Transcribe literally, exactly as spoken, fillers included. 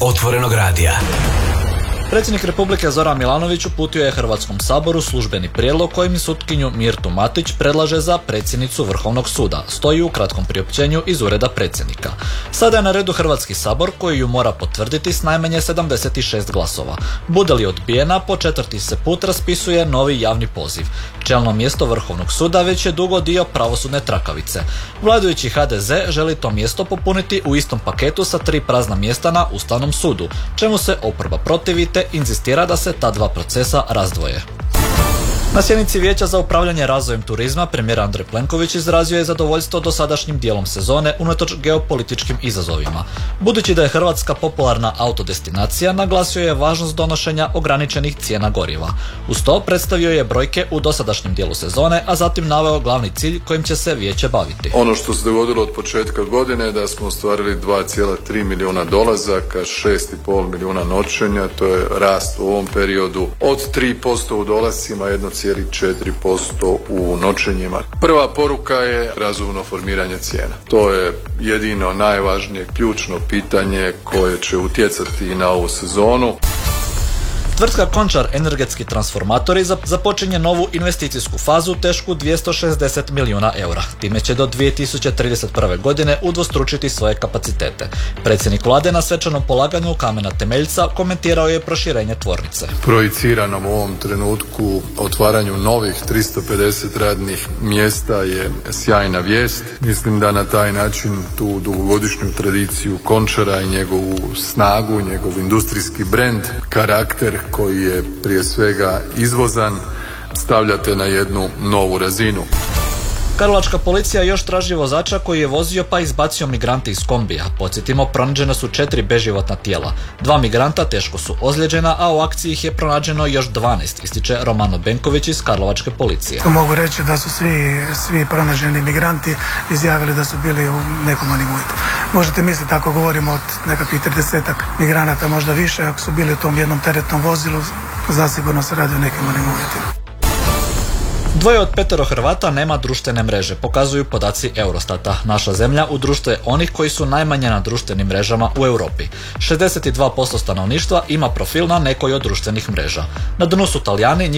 Otvorenog radija. Predsjednik Republike Zoran Milanović uputio je Hrvatskom saboru službeni prijedlog kojim sutkinju Mirtu Matić predlaže za predsjednicu Vrhovnog suda, stoji u kratkom priopćenju iz ureda predsjednika. Sada je na redu Hrvatski sabor koji ju mora potvrditi s najmanje sedamdeset šest glasova. Bude li odbijena, po četvrti se put raspisuje novi javni poziv. Čelno mjesto Vrhovnog suda već je dugo dio pravosudne trakavice. Vladajući H D Z želi to mjesto popuniti u istom paketu sa tri prazna mjesta na Ustavnom sudu, čemu se oporba protivi te inzistira da se ta dva procesa razdvoje. Na sjednici Vijeća za upravljanje razvojem turizma premijer Andrej Plenković izrazio je zadovoljstvo dosadašnjim dijelom sezone unatoč geopolitičkim izazovima. Budući da je Hrvatska popularna autodestinacija, naglasio je važnost donošenja ograničenih cijena goriva. Uz to predstavio je brojke u dosadašnjem dijelu sezone, a zatim naveo glavni cilj kojim će se vijeće baviti. Ono što se dogodilo od početka godine je da smo ostvarili dva zarez tri milijuna dolazaka, šest i pol milijuna noćenja, to je rast u ovom periodu od tri posto u dolascima, jedno zarez četiri posto u noćenjima. Prva poruka je razumno formiranje cijena. To je jedino najvažnije ključno pitanje koje će utjecati na ovu sezonu. Tvrtka Končar Energetski transformatori započinje novu investicijsku fazu tešku dvjesto šezdeset milijuna eura. Time će do dvije tisuće trideset prve. godine udvostručiti svoje kapacitete. Predsjednik vlade na svečanom polaganju kamena temeljca komentirao je proširenje tvornice. Projiciranom u ovom trenutku otvaranju novih tristo pedeset radnih mjesta je sjajna vijest. Mislim da na taj način tu dugogodišnju tradiciju Končara i njegovu snagu, njegov industrijski brend, karakter koji je prije svega izvozan, stavljate na jednu novu razinu. Karlovačka policija još traži vozača koji je vozio pa izbacio migrante iz kombija. Podsjetimo, pronađena su četiri beživotna tijela. Dva migranta teško su ozlijeđena, a u akciji ih je pronađeno još dvanaest, ističe Romano Benković iz Karlovačke policije. Mogu reći da su svi, svi pronađeni migranti izjavili da su bili u nehumanim uvjetima. Možete misliti, ako govorimo od nekakvih tridesetak migranata, možda više, ako su bili u tom jednom teretnom vozilu, zasigurno se radi o nehumanim uvjetima. Dvoje od petero Hrvata nema društvene mreže, pokazuju podaci Eurostata. Naša zemlja u društvu je onih koji su najmanje na društvenim mrežama u Europi. šezdeset dva posto stanovništva ima profil na nekoj od društvenih mreža. Na dnu su Talijani,